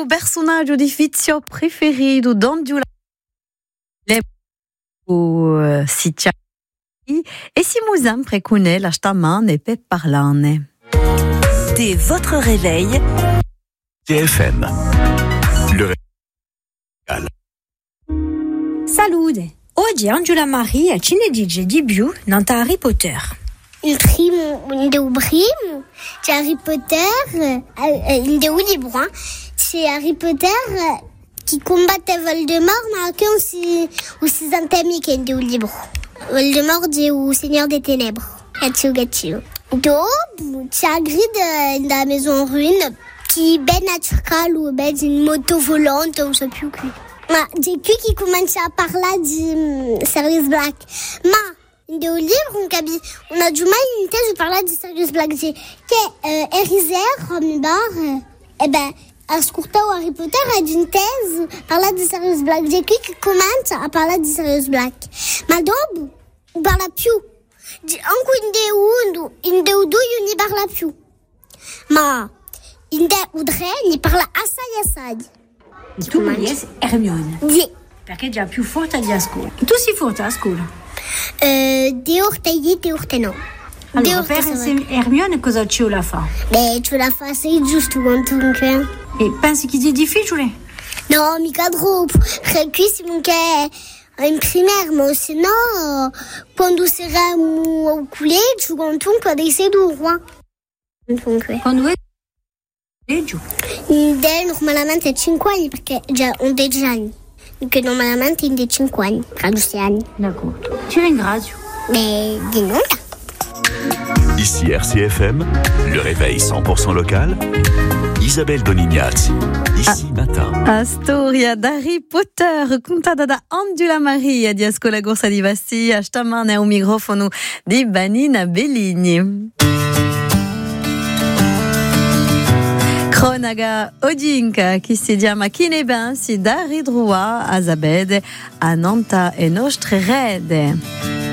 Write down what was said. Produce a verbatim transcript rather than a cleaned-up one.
personaggio di fizio preferito dentro la o Sicciali e si nous sempre connaît la stamane per parlarne. Dès votre réveil, T F M. Le réveil. Salute! Oggi Angela Marie ci ne dice di più nanta Harry Potter. Il primo, un primo, c'è Harry Potter, il de libro, hein. C'est Harry Potter qui combattait Voldemort, mais anche aussi aussi amici che in libro. Voldemort è o Seigneur des Ténèbres. Gattio gattio. Dopo c'è Hagrid nella maison en ruine qui ben a cercare ou ben une moto volante, on sait plus qui. Ma j'ai qui qui commence à parler du Sirius Black. Ma dans le livre, on a, on a du mal une thèse de parler du Sirius Black. J'ai que euh, Erizer, Romubar, eh ben, à Scourta ou Harry Potter a une thèse parler du Sirius Black. J'ai qui qui commence à parler du Sirius Black. Ma dob, on parle più. Anche in de uno, in de udo, io ne parla più. Ma in de udre, ne parla assai assai. Tu conosci Hermione? Sì. Perché è già più forte di a scuola. Tu sei forte a scuola? Uh, de orteilli, de orteno. Allora, per Hermione cosa ci la fa? Beh, ce la fa, sei giusto comunque. E pensi che sia difficile? No, mica troppo. Perché qui siamo che in primaire, ma se no, quando saremo al collegio, comunque dei sei duro. Comunque. Quando è collegio? De normalmente è cinque anni, perché già ho dieci anni. Che normalmente in dei cinque anni, tra due anni. D'accordo. Ti ringrazio. Beh, di nulla. Ici R C F M, le réveil cent pour cent local. Isabelle Donignazzi, ici ah, matin. A storia d'Harry Potter, contata da Angela Maria di Ascola Corsa di Bastia, stamane a un microfono di Vanina Belligni. Cronaca odinka che si chiama Chi ne pensi da ridrua a Zabede a Nanta e nostre rede.